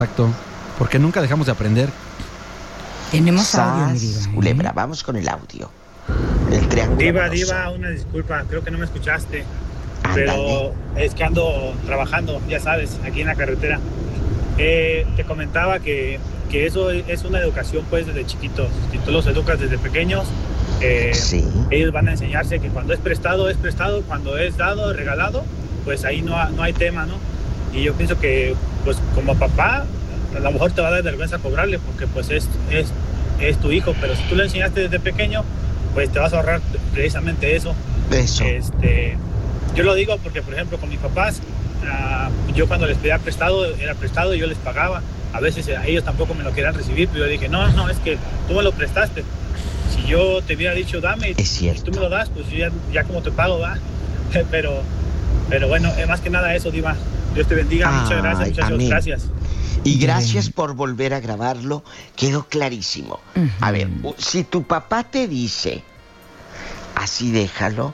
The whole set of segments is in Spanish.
Exacto, porque nunca dejamos de aprender. Tenemos audio, mi diva, ¿eh? Culebra, vamos con el audio. El triángulo. Diva, una disculpa, creo que no me escuchaste. Ándale. Pero es que ando trabajando, ya sabes, aquí en la carretera. Te comentaba que eso es una educación pues desde chiquitos. Si tú los educas desde pequeños, Sí. ellos van a enseñarse que cuando es prestado, cuando es dado, regalado, pues ahí no hay tema, ¿no? Y yo pienso que pues como papá, a lo mejor te va a dar vergüenza cobrarle porque pues es tu hijo, pero si tú le enseñaste desde pequeño, pues te vas a ahorrar precisamente eso. Eso. Yo lo digo porque, por ejemplo, con mis papás, yo cuando les pedía prestado, era prestado y yo les pagaba. A veces ellos tampoco me lo querían recibir, pero yo dije, no, es que tú me lo prestaste. Si yo te hubiera dicho, dame, Es cierto. y tú me lo das, pues yo ya como te pago, va. Pero bueno, más que nada eso, Diva. Dios te bendiga. Muchas gracias, muchachos. Amén. Gracias. Y gracias por volver a grabarlo. Quedó clarísimo. A ver, si tu papá te dice, así déjalo,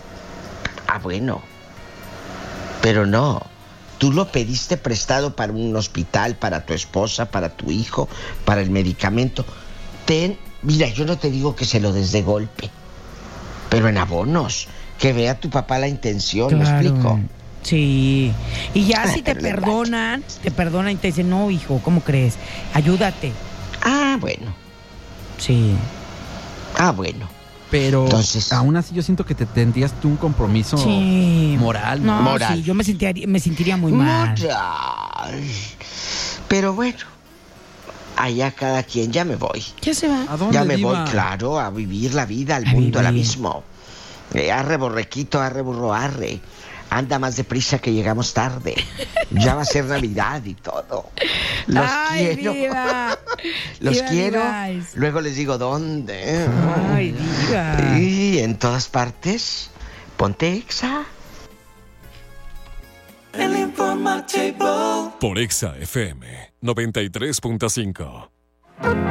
bueno. Pero no, tú lo pediste prestado para un hospital, para tu esposa, para tu hijo, para el medicamento. Mira, yo no te digo que se lo des de golpe, pero en abonos, que vea tu papá la intención, Claro. ¿me explico? Sí. Y ya si te pero le perdonan y te dicen, no, hijo, ¿cómo crees? Ayúdate. Bueno. Sí. Bueno. Pero Entonces, aún así yo siento que te tendrías tú un compromiso Sí. moral. No, Moral. sí, yo me sentiría muy mal. moral. Pero bueno, allá cada quien, ya me voy. Ya se va. ¿A dónde, Ya me Diva? voy, claro, a vivir la vida, al A mundo, al vivir. abismo. Arre, borrequito, arre, burro, arre. Anda más deprisa que llegamos tarde. Ya va a ser Navidad y todo. Los Ay, quiero. Diva. Los Diva, quiero. Diva. Luego les digo dónde. Ay, Diva. Y en todas partes, ponte Exa. El informativo. Por Exa FM 93.5.